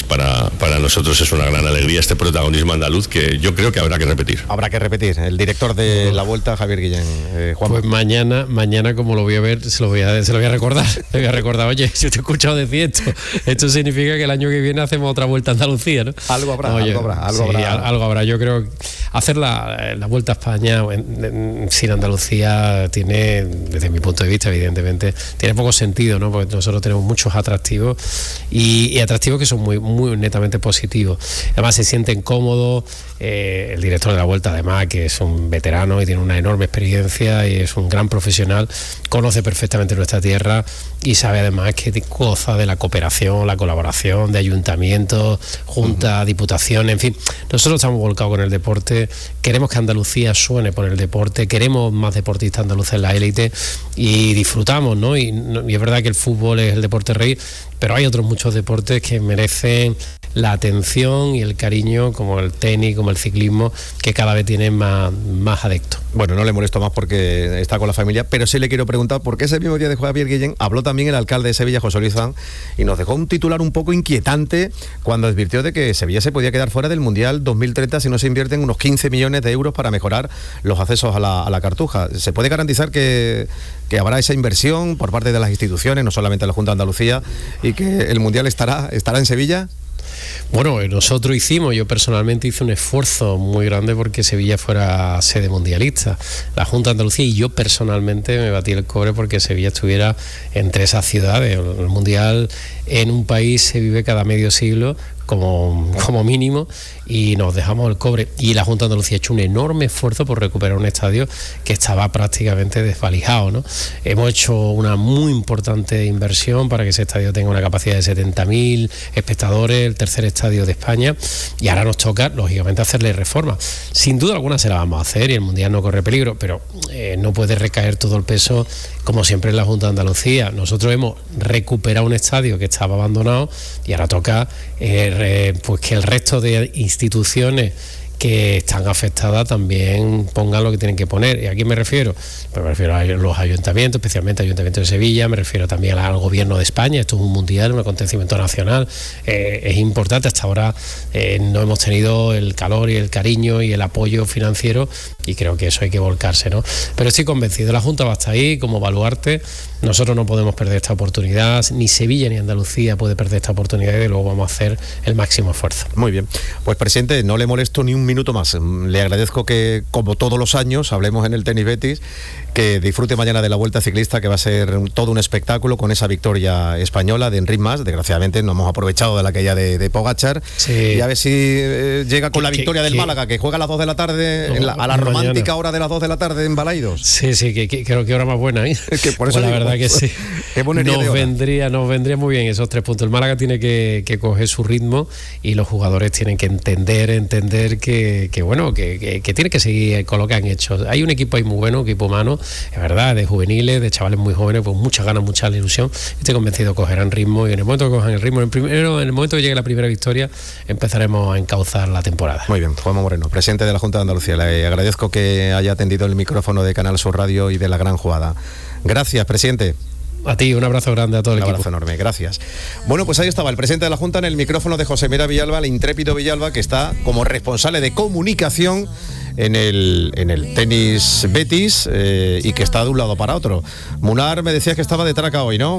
Speaker 9: para, para nosotros es una gran alegría este protagonismo andaluz que yo creo que habrá que repetir.
Speaker 3: Habrá que repetir. El director de la Vuelta, Javier Guillén. Eh, Juan.
Speaker 8: Pues mañana, mañana como lo voy a ver, se lo voy a, se lo voy a recordar. Le voy a recordar, oye, si te he escuchado decir esto, esto significa que el año que viene hacemos otra Vuelta a Andalucía, ¿no?
Speaker 3: Algo habrá,
Speaker 8: oye,
Speaker 3: algo habrá, algo
Speaker 8: sí,
Speaker 3: habrá.
Speaker 8: algo habrá. Yo creo que hacer la, la Vuelta a España en, en, sin Andalucía tiene, desde mi punto de vista, evidentemente, tiene poco sentido, ¿no? Porque nosotros tenemos muchos atractivos y, y atractivos que son muy, muy netamente positivos. Además se sienten cómodos. Eh, el director de la Vuelta, además, que es un veterano y tiene una enorme experiencia y es un gran profesional, conoce perfectamente nuestra tierra y sabe además que goza de la cooperación, la colaboración de ayuntamientos, juntas, uh-huh. diputaciones, en fin. Nosotros estamos volcados con el deporte, queremos que Andalucía suene por el deporte, queremos más deportistas andaluces en la élite y disfrutamos, ¿no? Y, y es verdad que el fútbol es el deporte rey, pero hay otros muchos deportes que merecen la atención y el cariño, como el tenis, como el ciclismo, que cada vez tienen más, más adeptos.
Speaker 3: Bueno, no le molesto más porque está con la familia, pero sí le quiero preguntar, porque ese mismo día de Javier Guillén habló también el alcalde de Sevilla, José Luis Zan, y nos dejó un titular un poco inquietante cuando advirtió de que Sevilla se podía quedar fuera del Mundial dos mil treinta si no se invierten unos quince millones de euros para mejorar los accesos a la, a la Cartuja. ¿Se puede garantizar que, que habrá esa inversión por parte de las instituciones, no solamente la Junta de Andalucía, y que el Mundial estará, estará en Sevilla?
Speaker 8: Bueno, nosotros hicimos, yo personalmente hice un esfuerzo muy grande porque Sevilla fuera sede mundialista. La Junta de Andalucía y yo personalmente me batí el cobre porque Sevilla estuviera entre esas ciudades. El Mundial en un país se vive cada medio siglo, como, como mínimo, y nos dejamos el cobre. Y la Junta de Andalucía ha hecho un enorme esfuerzo por recuperar un estadio que estaba prácticamente desvalijado, ¿no? Hemos hecho una muy importante inversión para que ese estadio tenga una capacidad de setenta mil espectadores, el tercer estadio de España, y ahora nos toca, lógicamente, hacerle reforma. Sin duda alguna se la vamos a hacer y el Mundial no corre peligro, pero eh, no puede recaer todo el peso, como siempre, en la Junta de Andalucía. Nosotros hemos recuperado un estadio que estaba abandonado y ahora toca eh, re, pues que el resto de instituciones que están afectadas también pongan lo que tienen que poner. ¿Y a quién me refiero? Pues me refiero a los ayuntamientos, especialmente al Ayuntamiento de Sevilla, me refiero también al Gobierno de España. Esto es un mundial, un acontecimiento nacional, eh, es importante. Hasta ahora eh, no hemos tenido el calor y el cariño y el apoyo financiero y creo que eso hay que volcarse, ¿no? Pero estoy convencido, la Junta va a estar ahí como baluarte. Nosotros no podemos perder esta oportunidad, ni Sevilla ni Andalucía puede perder esta oportunidad y luego vamos a hacer el máximo esfuerzo.
Speaker 3: Muy bien, pues presidente, no le molesto ni un minuto más. Le agradezco que, como todos los años, hablemos en el Tenis Betis, que disfrute mañana de la Vuelta Ciclista, que va a ser todo un espectáculo con esa victoria española de Enric Mas. Desgraciadamente no hemos aprovechado de la aquella de, de Pogačar, sí. Y a ver si eh, llega con la victoria del Málaga, que juega a las dos de la tarde, no, en la, a la romántica mañana. Hora de las dos de la tarde en Balaidos.
Speaker 8: Sí, sí, que, que creo que hora más buena, ¿eh?
Speaker 3: Que por eso
Speaker 8: pues la
Speaker 3: digo,
Speaker 8: verdad que sí. Nos vendría, nos vendría muy bien esos tres puntos. El Málaga tiene que, que coger su ritmo y los jugadores tienen que entender, entender que, que bueno, que, que, que tienen que seguir con lo que han hecho. Hay un equipo ahí muy bueno, un equipo humano, es verdad, de juveniles, de chavales muy jóvenes, con muchas ganas, mucha ilusión. Estoy convencido que cogerán ritmo y en el momento que cojan el ritmo, en el, primero, en el momento que llegue la primera victoria, empezaremos a encauzar la temporada.
Speaker 3: Muy bien, Juanma Moreno, presidente de la Junta de Andalucía. Le agradezco que haya atendido el micrófono de Canal Sur Radio y de La Gran Jugada. Gracias, presidente.
Speaker 8: A ti, un abrazo grande a todo el equipo.
Speaker 3: Un abrazo enorme, gracias. Bueno, pues ahí estaba el presidente de la Junta en el micrófono de José Mira Villalba, el intrépido Villalba, que está como responsable de comunicación en el, en el Tenis Betis eh, y que está de un lado para otro. Munar, me decías que estaba de traca hoy, ¿no?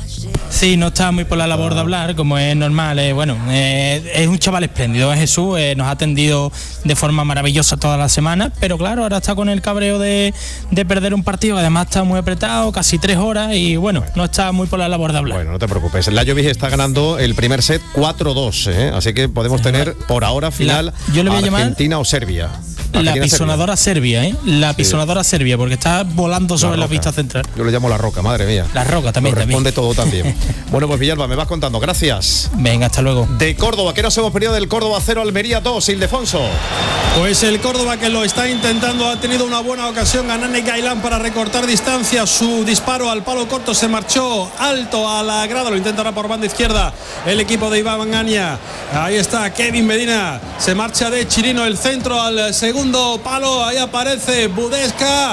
Speaker 7: Sí, no está muy por la labor de hablar, como es normal. Eh, bueno, eh, es un chaval espléndido, es Jesús, eh, nos ha atendido de forma maravillosa toda la semana, pero claro, ahora está con el cabreo de, de perder un partido, que además está muy apretado, casi tres horas, y bueno, no está muy por la labor de hablar.
Speaker 3: Bueno, no te preocupes, la Jovis está ganando el primer set cuatro dos, ¿eh? Así que podemos tener por ahora final
Speaker 7: la, yo le voy a
Speaker 3: Argentina
Speaker 7: llamar
Speaker 3: o Serbia.
Speaker 7: La pisonadora Serbia, ¿eh? La pisonadora sí. Serbia, porque está volando sobre la, la pista central.
Speaker 3: Yo le llamo la roca, madre mía.
Speaker 7: La roca también.
Speaker 3: Nos responde
Speaker 7: también.
Speaker 3: todo también. Bueno, pues Villalba, me vas contando, gracias.
Speaker 7: Venga, hasta luego.
Speaker 3: De Córdoba, ¿qué nos hemos perdido del Córdoba cero, Almería dos, Ildefonso?
Speaker 2: Pues el Córdoba, que lo está intentando, ha tenido una buena ocasión a Nane Gailán para recortar distancia. Su disparo al palo corto se marchó alto a la grada, lo intentará por banda izquierda el equipo de Iván Mangaña. Ahí está Kevin Medina, se marcha de Chirino, el centro al segundo palo, ahí aparece Budesca,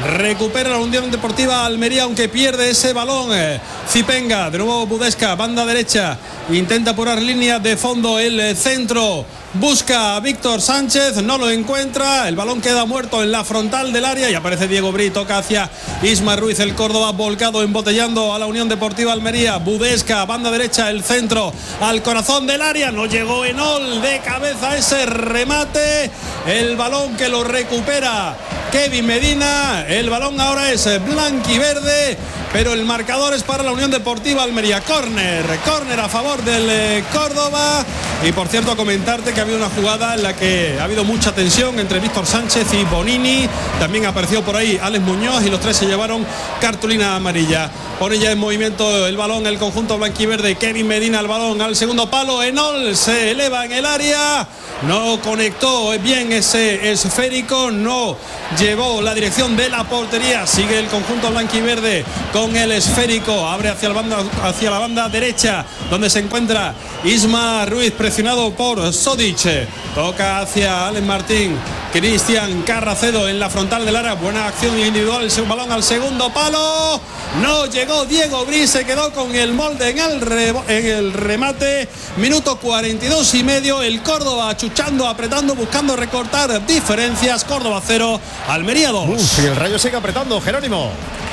Speaker 2: recupera la Unión Deportiva Almería, aunque pierde ese balón. eh, Zipenga, de nuevo Budesca, banda derecha, intenta apurar línea de fondo el eh, centro. Busca a Víctor Sánchez, no lo encuentra, el balón queda muerto en la frontal del área y aparece Diego Bri, toca hacia Isma Ruiz, el Córdoba volcado, embotellando a la Unión Deportiva Almería. Budesca, banda derecha, el centro al corazón del área, no llegó Enol, de cabeza ese remate, el balón que lo recupera Kevin Medina, el balón ahora es blanquiverde, pero el marcador es para la Unión Deportiva Almería. Córner, córner a favor del eh, Córdoba. Y por cierto, comentarte que ha habido una jugada en la que ha habido mucha tensión entre Víctor Sánchez y Bonini. También apareció por ahí Alex Muñoz y los tres se llevaron cartulina amarilla. Pone ya en movimiento el balón el conjunto blanquiverde. Kevin Medina, el balón al segundo palo. Enol se eleva en el área. No conectó bien ese esférico, no llevó la dirección de la portería. Sigue el conjunto blanquiverde con el esférico. Abre hacia la banda, hacia la banda derecha, donde se encuentra Isma Ruiz, presionado por Sodic. Toca hacia Alex Martín. Cristian Carracedo en la frontal del área. Buena acción individual. El balón al segundo palo. No llegó Diego Bri. Se quedó con el molde en el, re, en el remate. Minuto cuarenta y dos y medio. El Córdoba achuchando, apretando, buscando recortar diferencias. Córdoba cero, Almería dos.
Speaker 3: Uf, y el Rayo sigue apretando, Jerónimo.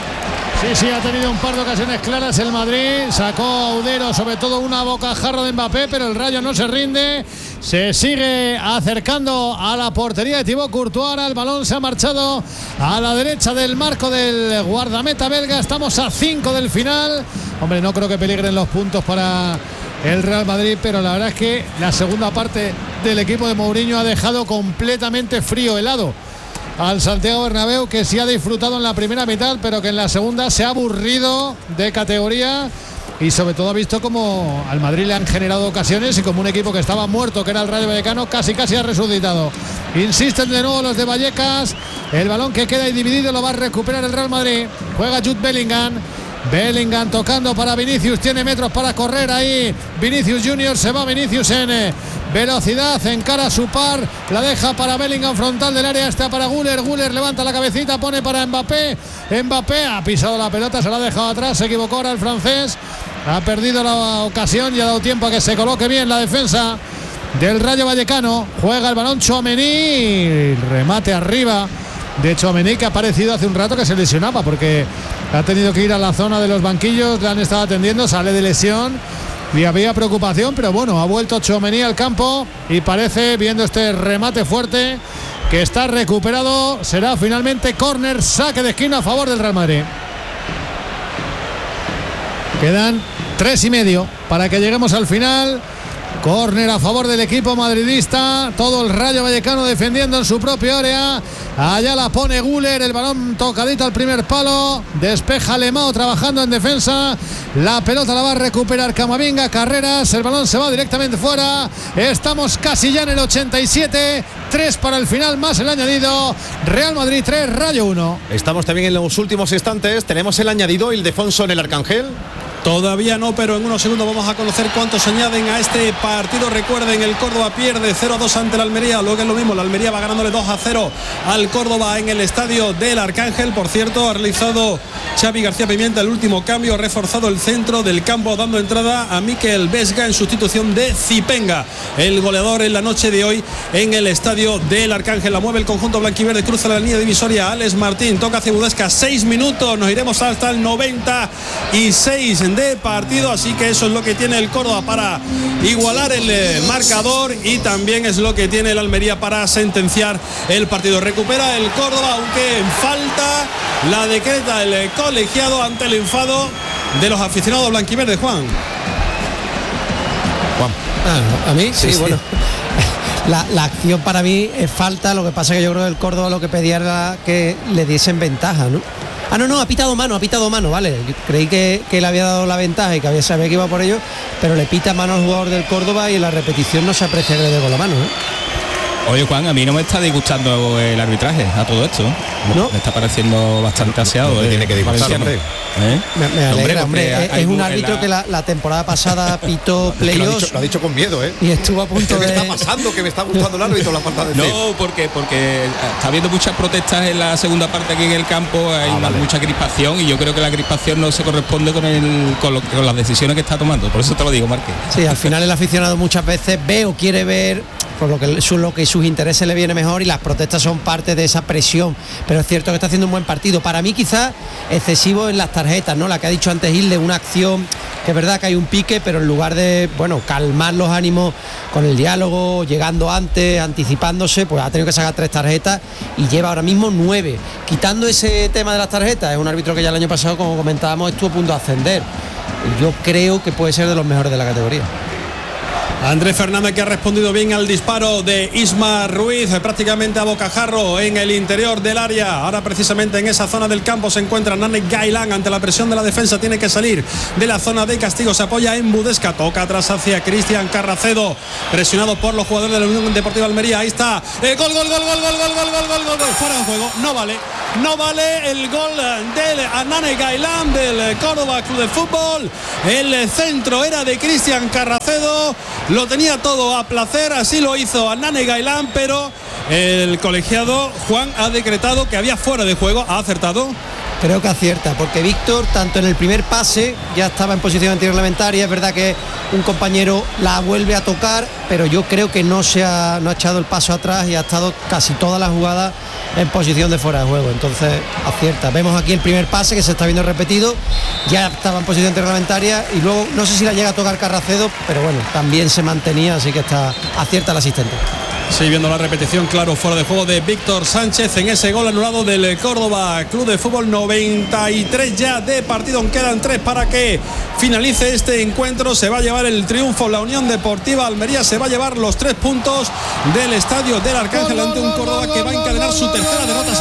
Speaker 5: Sí, sí, ha tenido un par de ocasiones claras el Madrid, sacó a Udero sobre todo una bocajarra de Mbappé, pero el Rayo no se rinde, se sigue acercando a la portería de Thibaut Courtois. Ahora el balón se ha marchado a la derecha del marco del guardameta belga, estamos a cinco del final. Hombre, no creo que peligren los puntos para el Real Madrid, pero la verdad es que la segunda parte del equipo de Mourinho ha dejado completamente frío, helado al Santiago Bernabéu, que sí ha disfrutado en la primera mitad, pero que en la segunda se ha aburrido de categoría y sobre todo ha visto como al Madrid le han generado ocasiones y como un equipo que estaba muerto, que era el Rayo Vallecano, casi casi ha resucitado. Insisten de nuevo los de Vallecas, el balón que queda ahí dividido lo va a recuperar el Real Madrid. Juega Jude Bellingham. Bellingham tocando para Vinicius, tiene metros para correr ahí Vinicius Junior, se va Vinicius en eh, velocidad, encara a su par, la deja para Bellingham, frontal del área, está para Güler, Güler levanta la cabecita, pone para Mbappé, Mbappé ha pisado la pelota, se la ha dejado atrás, se equivocó ahora el francés, ha perdido la ocasión y ha dado tiempo a que se coloque bien la defensa del Rayo Vallecano. Juega el balón Tchouaméni, remate arriba de Tchouaméni, que ha aparecido hace un rato que se lesionaba porque ha tenido que ir a la zona de los banquillos, le han estado atendiendo, sale de lesión y había preocupación, pero bueno, ha vuelto Tchouaméni al campo y parece, viendo este remate fuerte, que está recuperado. Será finalmente córner, saque de esquina a favor del Real Madrid. Quedan tres y medio para que lleguemos al final. Córner a favor del equipo madridista, todo el Rayo Vallecano defendiendo en su propia área. Allá la pone Güler, el balón tocadito al primer palo, despeja Lemao trabajando en defensa, la pelota la va a recuperar Camavinga, Carreras, el balón se va directamente fuera. Estamos casi ya en el ochenta y siete, tres para el final más el añadido. Real Madrid tres, Rayo uno.
Speaker 3: Estamos también en los últimos instantes, tenemos el añadido, Ildefonso en el Arcángel.
Speaker 2: Todavía no, pero en unos segundos vamos a conocer cuántos añaden a este partido. Recuerden, el Córdoba pierde cero a dos ante la Almería, luego es lo mismo, la Almería va ganándole dos a cero al Córdoba en el estadio del Arcángel. Por cierto, ha realizado Xavi García Pimienta el último cambio, ha reforzado el centro del campo dando entrada a Mikel Vesga en sustitución de Zipenga, el goleador en la noche de hoy en el estadio del Arcángel. La mueve el conjunto blanquiverde, cruza la línea divisoria Alex Martín, toca hacia Budesca, seis minutos, nos iremos hasta el noventa y seis de partido, así que eso es lo que tiene el Córdoba para igualar el eh, marcador y también es lo que tiene el Almería para sentenciar el partido. Recupera el Córdoba, aunque en falta la decreta el eh, colegiado ante el enfado de los aficionados blanquiverdes. Juan.
Speaker 6: Juan. Ah, a mí sí, sí, sí. Bueno. La, la acción para mí es falta, lo que pasa es que yo creo que el Córdoba lo que pedía era que le diesen ventaja, ¿no? Ah, no, no, ha pitado mano, ha pitado mano, vale. Yo creí que, que le había dado la ventaja y que había sabía que iba por ello, pero le pita mano al jugador del Córdoba y en la repetición no se aprecia que le dé con la mano, ¿eh?
Speaker 1: Oye, Juan, a mí no me está disgustando el arbitraje a todo esto.
Speaker 6: ¿No?
Speaker 1: Me está pareciendo bastante aseado.
Speaker 3: No, no
Speaker 1: eh,
Speaker 3: tiene que disgustar,
Speaker 1: Valenciano.
Speaker 3: hombre.
Speaker 1: ¿Eh?
Speaker 6: Me, me alegra,
Speaker 1: Hombre,
Speaker 6: hombre.
Speaker 1: porque
Speaker 6: Es,
Speaker 1: hay
Speaker 6: es un
Speaker 1: en
Speaker 6: árbitro
Speaker 1: la-
Speaker 6: que la, la temporada pasada pitó
Speaker 3: Que lo, ha
Speaker 6: playoffs
Speaker 3: dicho, lo ha dicho con miedo, ¿eh?
Speaker 6: y estuvo a punto
Speaker 3: ¿Qué
Speaker 6: de...
Speaker 3: está pasando? Que me está gustando el árbitro, la falta de decir.
Speaker 1: No, porque porque está habiendo muchas protestas en la segunda parte aquí en el campo, hay
Speaker 3: Ah,
Speaker 1: una-
Speaker 3: vale.
Speaker 1: mucha crispación y yo creo que la crispación no se corresponde con el con, lo- con las decisiones que está tomando. Por eso te lo digo, Marque.
Speaker 6: Sí, al final el aficionado muchas veces ve o quiere ver por lo que, su- lo que sus intereses le viene mejor y las protestas son parte de esa presión. Pero es cierto que está haciendo un buen partido. Para mí quizás excesivo en las tarjetas, ¿no? La que ha dicho antes Hilde, una acción que es verdad que hay un pique, pero en lugar de, bueno, calmar los ánimos con el diálogo, llegando antes, anticipándose, pues ha tenido que sacar tres tarjetas y lleva ahora mismo nueve. Quitando ese tema de las tarjetas, es un árbitro que ya el año pasado, como comentábamos, estuvo a punto de ascender. Y yo creo que puede ser de los mejores de la categoría.
Speaker 2: Andrés Fernández, que ha respondido bien al disparo de Isma Ruiz, eh, prácticamente a bocajarro en el interior del área. Ahora precisamente en esa zona del campo se encuentra Nane Gailán. Ante la presión de la defensa tiene que salir de la zona de castigo, se apoya en Budesca, toca atrás hacia Cristian Carracedo, presionado por los jugadores de la Unión Deportiva Almería. Ahí está, eh, gol, gol, gol, gol, gol, gol, gol, gol, gol, gol, gol, fuera de juego, no vale. No vale el gol del Nane Gailán del Córdoba Club de Fútbol. El centro era de Cristian Carracedo, lo tenía todo a placer, así lo hizo Nane Gailán, pero el colegiado Juan ha decretado que había fuera de juego. ¿Ha acertado?
Speaker 6: Creo que acierta, porque Víctor, tanto en el primer pase, ya estaba en posición antirreglamentaria. Es verdad que un compañero la vuelve a tocar, pero yo creo que no se ha, no ha echado el paso atrás y ha estado casi toda la jugada en posición de fuera de juego. Entonces acierta. Vemos aquí el primer pase que se está viendo repetido, ya estaba en posición antirreglamentaria y luego no sé si la llega a tocar Carracedo, pero bueno, también se mantenía, así que está acierta el asistente.
Speaker 2: Sí, viendo la repetición, claro, fuera de juego de Víctor Sánchez en ese gol anulado del Córdoba Club de Fútbol. Noventa y tres ya de partido, quedan tres para que finalice este encuentro. Se va a llevar el triunfo la Unión Deportiva Almería, se va a llevar los tres puntos del estadio del Arcángel ante un Córdoba que va a encadenar su tercera derrota